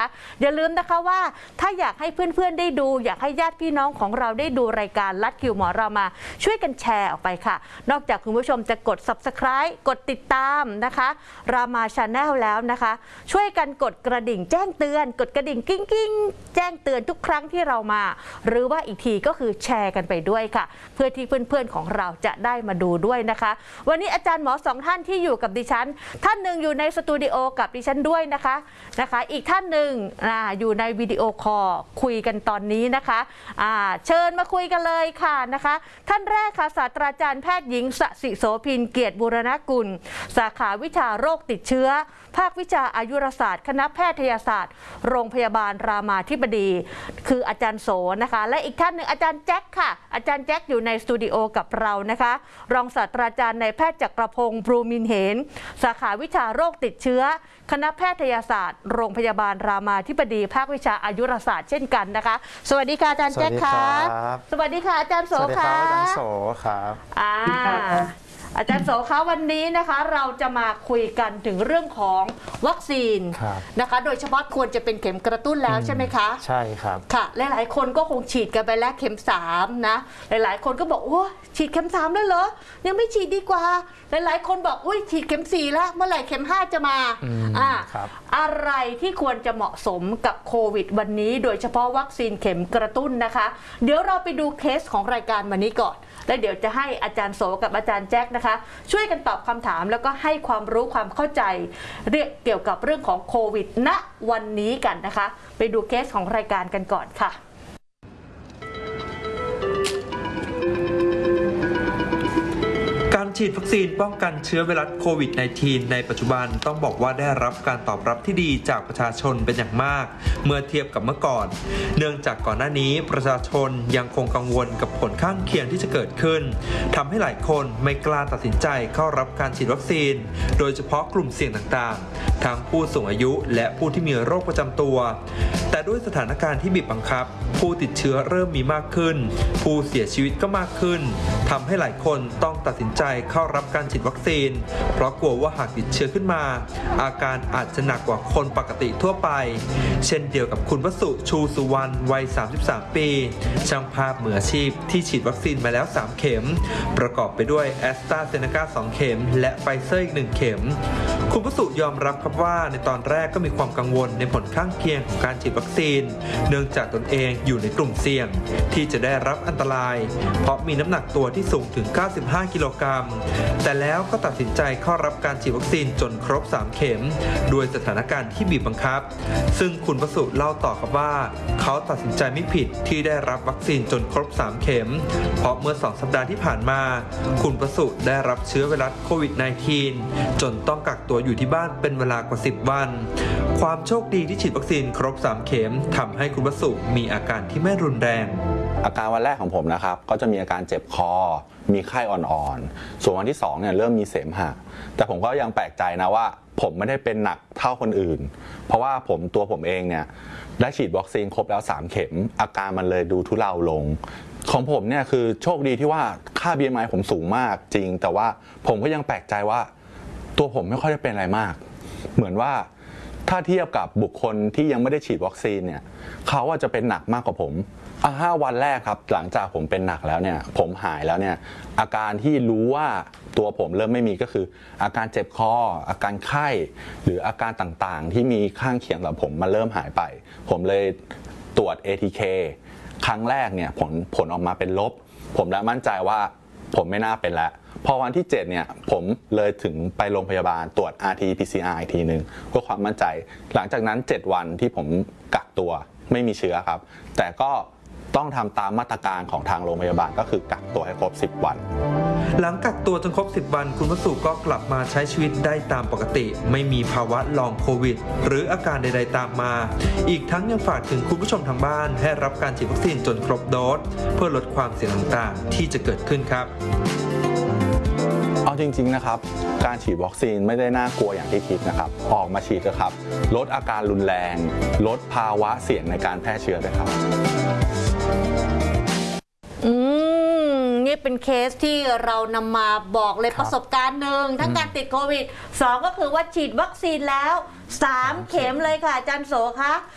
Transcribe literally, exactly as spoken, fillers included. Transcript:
อย่าลืมนะคะว่าถ้าอยากให้เพื่อนๆได้ดูอยากให้ญาติพี่น้องของเราได้ดูรายการลัดคิวหมอเรามาช่วยกันแชร์ออกไปค่ะนอกจากคุณผู้ชมจะกด ซับสไครบ์ กดติดตามนะคะรามาชาแนลแล้วนะคะช่วยกันกดกระดิ่งแจ้งเตือนกดกระดิ่งกิ้งกิ้งแจ้งเตือนทุกครั้งที่เรามาหรือว่าอีกทีก็คือแชร์กันไปด้วยค่ะเพื่อที่เพื่อนๆของเราจะได้มาดูด้วยนะคะวันนี้อาจารย์หมอสองท่านที่อยู่กับดิฉันท่านหนึ่งอยู่ในสตูดิโอกับดิฉันด้วยนะคะนะคะอีกท่านหนึ่งอยู่ในวิดีโอคอลคุยกันตอนนี้นะคะะเชิญมาคุยกันเลยค่ะนะคะท่านแรกค่ะศาสตราจารย์แพทย์หญิงสศิโสภินเกียรติบูรณกุลสาขาวิชาโรคติดเชื้อภาควิชาอายุรศาสตร์คณะแพทยศาสตร์โรงพยาบาลรามาธิบดีคืออาจารย์โสนะคะและอีกท่านหนึ่งอาจารย์แจ็คค่ะอาจารย์แจ็คอยู่ในสตูดิโอกับเรานะคะรองศาสตราจารย์นายแพทย์จักรพงศ์พลูมินเหนสาขาวิชาโรคติดเชื้อคณะแพทยศาสตร์โรงพยาบาลรามาธิบดีภาควิชาอายุรศาสตร์เช่นกันนะคะสวัสดีค่ะอาจารย์แจ็คค่ะสวัสดีค่ะอาจารย์โสค่ะอาจารย์โสครับอ่าอาจารย์โสคะวันนี้นะคะเราจะมาคุยกันถึงเรื่องของวัคซีนนะคะโดยเฉพาะควรจะเป็นเข็มกระตุ้นแล้วใช่ไหมคะใช่ครับค่ะหลายๆคนก็คงฉีดกันไปแล้วเข็มสามนะหลายๆคนก็บอกโอ้ฉีดเข็มสามแล้วเหรอยังไม่ฉีดดีกว่าหลายๆคนบอกอุ้ยฉีดเข็มสี่แล้วเมื่อไหร่เข็มห้าจะมาอ่าอะไรที่ควรจะเหมาะสมกับโควิดวันนี้โดยเฉพาะวัคซีนเข็มกระตุ้นนะคะเดี๋ยวเราไปดูเคสของรายการวันนี้ก่อนแล้วเดี๋ยวจะให้อาจารย์โสกับอาจารย์แจ็คนะคะช่วยกันตอบคำถามแล้วก็ให้ความรู้ความเข้าใจเรื่องเกี่ยวกับเรื่องของโควิดณวันนี้กันนะคะไปดูเคสของรายการกันก่อนค่ะการฉีดวัคซีนป้องกันเชื้อไวรัสโควิด สิบเก้า ในปัจจุบันต้องบอกว่าได้รับการตอบรับที่ดีจากประชาชนเป็นอย่างมากเมื่อเทียบกับเมื่อก่อนเนื่องจากก่อนหน้านี้ประชาชนยังคงกังวลกับผลข้างเคียงที่จะเกิดขึ้นทำให้หลายคนไม่กล้าตัดสินใจเข้ารับการฉีดวัคซีนโดยเฉพาะกลุ่มเสี่ยงต่างๆทั้งผู้สูงอายุและผู้ที่มีโรคประจำตัวแต่ด้วยสถานการณ์ที่บีบบังคับผู้ติดเชื้อเริ่มมีมากขึ้นผู้เสียชีวิตก็มากขึ้นทำให้หลายคนต้องตัดสินใจเข้ารับการฉีดวัคซีนเพราะกลัวว่าหากติดเชื้อขึ้นมาอาการอาจจะหนักกว่าคนปกติทั่วไปเช่นเดียวกับคุณวสุชูสุวรรณวัยสามสิบสามปีช่างภาพมืออาชีพที่ฉีดวัคซีนมาแล้วสามเข็มประกอบไปด้วยแอสตราเซเนกาสองเข็มและไฟเซอร์อีกหนึ่งเข็มคุณวสุยอมรับครับว่าในตอนแรกก็มีความกังวลในผลข้างเคียงของการฉีดวัคซีนเนื่องจากตนเองอยู่ในกลุ่มเสี่ยงที่จะได้รับอันตรายเพราะมีน้ำหนักตัวที่สูงถึงเก้าสิบห้ากิโลกรัมแต่แล้วก็ตัดสินใจเข้ารับการฉีดวัคซีนจนครบสามเข็มด้วยสถานการณ์ที่บีบบังคับซึ่งคุณวสุเล่าต่อครับว่าเขาตัดสินใจไม่ผิดที่ได้รับวัคซีนจนครบสามเข็มเพราะเมื่อสองสัปดาห์ที่ผ่านมาคุณวสุได้รับเชื้อไวรัสโควิด สิบเก้า จนต้องกักตัวอยู่ที่บ้านเป็นเวลากว่าสิบวันความโชคดีที่ฉีดวัคซีนครบสามเข็มทำให้คุณวสุมีอาการที่ไม่รุนแรงอาการวันแรกของผมนะครับก็จะมีอาการเจ็บคอมีไข้อ่อนๆส่วนวันที่สองเนี่ยเริ่มมีเสมหะแต่ผมก็ยังแปลกใจนะว่าผมไม่ได้เป็นหนักเท่าคนอื่นเพราะว่าผมตัวผมเองเนี่ยได้ฉีดวัคซีนครบแล้วสามเข็มอาการมันเลยดูทุเลาลงของผมเนี่ยคือโชคดีที่ว่าค่า บี เอ็ม ไอ ผมสูงมากจริงแต่ว่าผมก็ยังแปลกใจว่าตัวผมไม่ค่อยได้เป็นอะไรมากเหมือนว่าถ้าเทียบกับบุคคลที่ยังไม่ได้ฉีดวัคซีนเนี่ยเขาอาจจะเป็นหนักมากกว่าผมอ่ะห้าวันแรกครับหลังจากผมเป็นหนักแล้วเนี่ยผมหายแล้วเนี่ยอาการที่รู้ว่าตัวผมเริ่มไม่มีก็คืออาการเจ็บคออาการไข้หรืออาการต่างๆที่มีข้างเคียงกับผมมันเริ่มหายไปผมเลยตรวจ เอ ที เค ครั้งแรกเนี่ยผลผลออกมาเป็นลบผมแล้วมั่นใจว่าผมไม่น่าเป็นแล้วพอวันที่เจ็ดเนี่ยผมเลยถึงไปโรงพยาบาลตรวจ อาร์ ที พี ซี อาร์ อีกทีหนึ่งเพื่อความมั่นใจหลังจากนั้นเจ็ดวันที่ผมกักตัวไม่มีเชื้อครับแต่ก็ต้องทำตามมาตรการของทางโรงพยาบาลก็คือกักตัวให้ครบสิบวันหลังกักตัวจนครบสิบวันคุณวสุก็กลับมาใช้ชีวิตได้ตามปกติไม่มีภาวะลองโควิดหรืออาการใดๆตามมาอีกทั้งยังฝากถึงคุณผู้ชมทางบ้านให้รับการฉีดวัคซีนจนครบโดสเพื่อลดความเสี่ยงต่างๆที่จะเกิดขึ้นครับเอาจริงๆนะครับการฉีดวัคซีนไม่ได้น่ากลัวอย่างที่คิดนะครับออกมาฉีดนะครับลดอาการรุนแรงลดภาวะเสี่ยงในการแพร่เชื้อด้วยครับอืมนี่เป็นเคสที่เรานำมาบอกเลยประสบการณ์หนึ่งทั้งการติดโควิดสองก็คือว่าฉีดวัคซีนแล้วสามเข็มเลยค่ะอาจารย์โสคะ